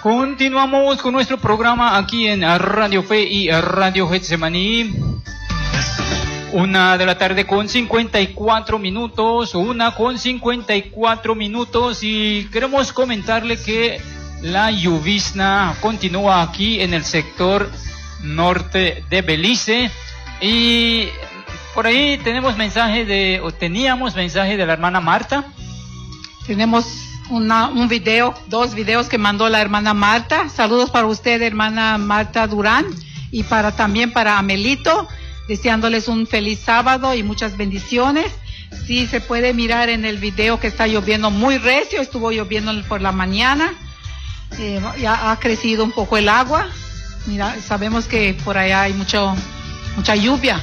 Continuamos con nuestro programa aquí en Radio Fe y Radio Getsemaní. 1:54 PM, y queremos comentarle que la llovizna continúa aquí en el sector norte de Belice, y por ahí teníamos mensaje de la hermana Marta. Tenemos dos videos que mandó la hermana Marta. Saludos para usted, hermana Marta Durán, y también para Amelito, deseándoles un feliz sábado y muchas bendiciones. Sí, se puede mirar en el video que está lloviendo muy recio, estuvo lloviendo por la mañana, ya ha crecido un poco el agua. Mira, sabemos que por allá hay mucha lluvia,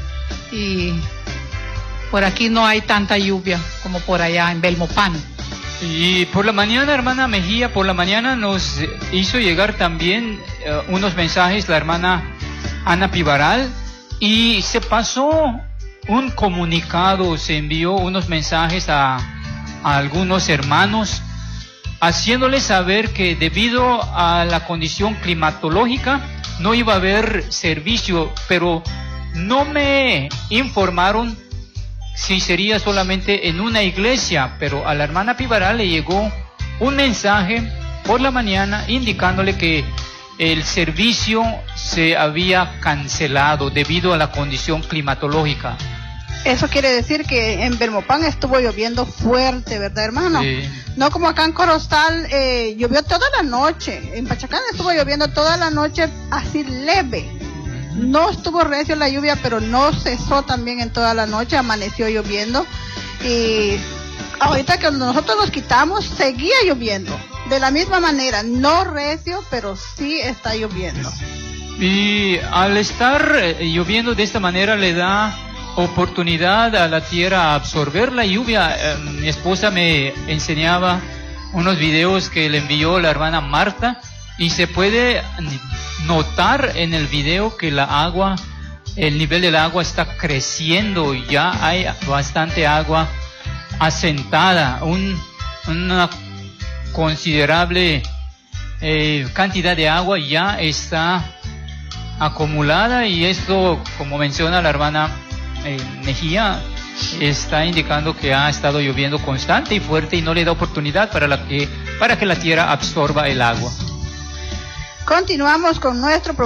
y por aquí no hay tanta lluvia como por allá en Belmopan. Y por la mañana, hermana Mejía, nos hizo llegar también unos mensajes la hermana Ana Pivaral, y se pasó un comunicado, se envió unos mensajes a algunos hermanos, haciéndoles saber que debido a la condición climatológica no iba a haber servicio, pero no me informaron si sería solamente en una iglesia, pero a la hermana Pivaral le llegó un mensaje por la mañana indicándole que el servicio se había cancelado debido a la condición climatológica. Eso quiere decir que en Belmopan estuvo lloviendo fuerte, ¿verdad, hermano? Sí. No como acá en Corozal, llovió toda la noche. En Pachacán estuvo lloviendo toda la noche, así leve. No estuvo recio la lluvia, pero no cesó también en toda la noche, amaneció lloviendo. Y ahorita que nosotros nos quitamos, seguía lloviendo. De la misma manera, no recio, pero sí está lloviendo. Y al estar lloviendo de esta manera le da oportunidad a la tierra a absorber la lluvia. Mi esposa me enseñaba unos videos que le envió la hermana Marta, y se puede notar en el video que el nivel del agua está creciendo, ya hay bastante agua asentada, una considerable cantidad de agua ya está acumulada, y esto, como menciona la hermana Mejía, está indicando que ha estado lloviendo constante y fuerte y no le da oportunidad para que la tierra absorba el agua. Continuamos con nuestro programa.